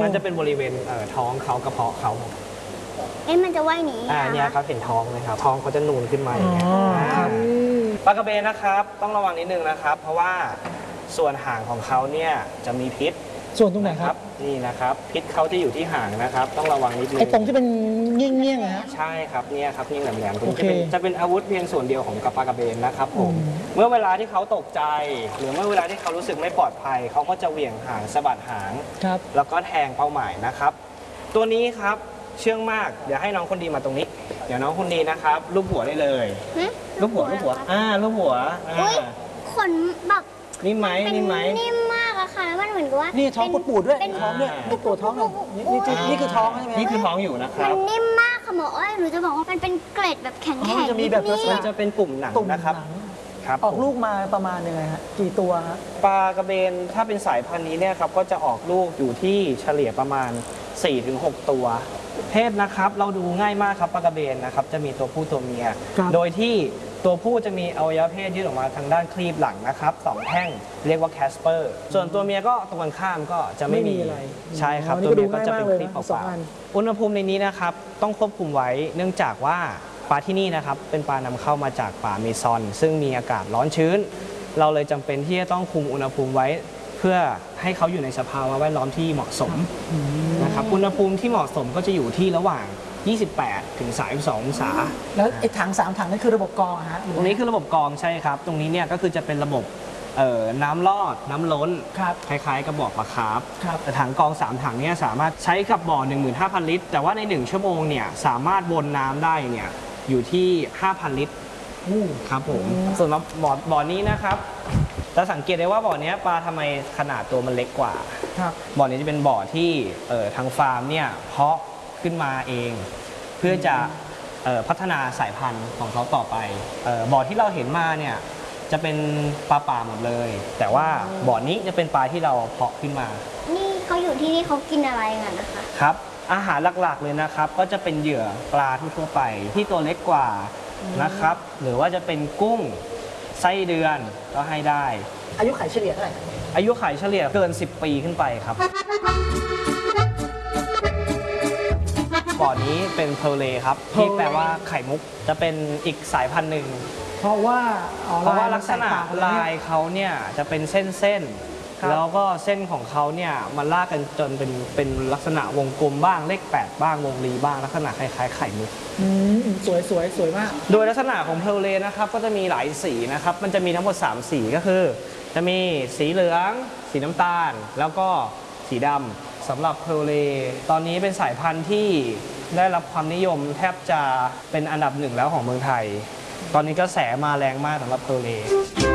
นั้นจะเป็นบริเวณท้องเขากระเพาะเขามันจะว่ายหนีเนี่ยครับเห็นท้องไหมครับท้องเขาจะนูนขึ้นมาอย่างเงี้ยปลากระเบนนะครับต้องระวังนิดนึงนะครับเพราะว่าส่วนหางของเขาเนี่ยจะมีพิษส่วนตรงไหนครับนี่นะครับพิษเขาจะอยู่ที่หางนะครับต้องระวังนิดนึงไอ้ตรงที่เป็นเงี้ยๆนะฮะใช่ครับเนี่ยครับเงี้ยแหลมๆตรงนี้จะเป็นอาวุธเพียงส่วนเดียวของปลากระเบนนะครับผมเมื่อเวลาที่เขาตกใจหรือเมื่อเวลาที่เขารู้สึกไม่ปลอดภัยเขาก็จะเหวี่ยงหางสะบัดหางแล้วก็แทงเป้าหมายนะครับตัวนี้ครับเชื่องมากเดี๋ยวให้น้องคนดีมาตรงนี้เดี๋ยวน้องคนดีนะครับลูบหัวได้เลยลูบหัวลูบหัวลูบหัวขนแบบนิ่มไหมนิ่มไหมนิ่มมากอะค่ะมันเหมือนกับว่านี่ท้องปูดๆด้วยท้องเนี่ยปูดท้องนี่คือท้องใช่ไหมนี่คือท้องอยู่นะครับมันนิ่มมากค่ะหมออ้อยหนูจะบอกว่ามันเป็นเกล็ดแบบแข็งๆจะมีแบบมันจะเป็นปุ่มหนังนะครับออกลูกมาประมาณยังไงฮะกี่ตัวฮะปลากระเบนถ้าเป็นสายพันธุ์นี้เนี่ยครับก็จะออกลูกอยู่ที่เฉลี่ยประมาณ 4-6 ตัวเพศนะครับเราดูง่ายมากครับปลากระเบนนะครับจะมีตัวผู้ตัวเมียโดยที่ตัวผู้จะมีอวัยวะเพศยื่นออกมาทางด้านครีบหลังนะครับ2แท่งเรียกว่าแคสเปอร์ส่วนตัวเมียก็ตรงกันข้ามก็จะไม่มีอะไรใช่ครับตัวเมียก็จะเป็นครีบเปล่าๆอุณหภูมิในนี้นะครับต้องควบคุมไว้เนื่องจากว่าปลาที่นี่นะครับเป็นปลานำเข้ามาจากป่าเมซอนซึ่งมีอากาศร้อนชื้นเราเลยจำเป็นที่จะต้องคุมอุณหภูมิไว้เพื่อให้เขาอยู่ในสภาวะแวดล้อมที่เหมาะสมนะครับอุณหภูมิที่เหมาะสมก็จะอยู่ที่ระหว่าง28 ถึง 32 องศาแล้วไอ้ถัง3ถังนั่นคือระบบกรองฮะตรงนี้คือระบบกรองใช่ครับตรงนี้เนี่ยก็คือจะเป็นระบบน้ำลอดน้ำล้นคล้ายๆกับบ่อปลาคาร์ฟแต่ถังกรอง3ถังเนี่ยสามารถใช้กับบ่อ 15,000 ลิตรแต่ว่าใน1ชั่วโมงเนี่ยสามารถวนน้ำได้เนี่ยอยู่ที่ 5,000 ลิตรครับผมส่วนบ่อนี้นะครับจะสังเกตได้ว่าบ่อนี้ปลาทำไมขนาดตัวมันเล็กกว่าบ่อนี้จะเป็นบ่อที่ทางฟาร์มเนี่ยเพาะขึ้นมาเองเพื่อจะพัฒนาสายพันธุ์ของเขาต่อไปบ่อที่เราเห็นมาเนี่ยจะเป็นปลาป่าหมดเลยแต่ว่าบ่อนี้จะเป็นปลาที่เราเพาะขึ้นมานี่เขาอยู่ที่นี่เขากินอะไรกันนะคะครับอาหารหลักๆเลยนะครับก็จะเป็นเหยื่อปลาทั่วไปที่ตัวเล็กกว่านะครับหรือว่าจะเป็นกุ้งไส้เดือนก็ให้ได้อายุขัยเฉลี่ยเท่าไหร่อายุขัยเฉลี่ยเกิน10 ปีขึ้นไปครับบ่อนี้เป็นเพลเลครับที่แปลว่าไข่มุกจะเป็นอีกสายพันธุ์หนึ่งเพราะว่าลักษณะลายเขาเนี่ยจะเป็นเส้นแล้วก็เส้นของเขาเนี่ยมันลากกันจนเป็นลักษณะวงกลมบ้างเลข8บ้างวงรีบ้างลักษณะคล้ายๆไข่มุกสวยมากโดยลักษณะของเพลเลนะครับก็จะมีหลายสีนะครับมันจะมีทั้งหมด3สีก็คือจะมีสีเหลืองสีน้ำตาลแล้วก็สีดำสำหรับเพลเลตอนนี้เป็นสายพันธุ์ที่ได้รับความนิยมแทบจะเป็นอันดับ1แล้วของเมืองไทยตอนนี้กระแสมาแรงมากสำหรับเพลเล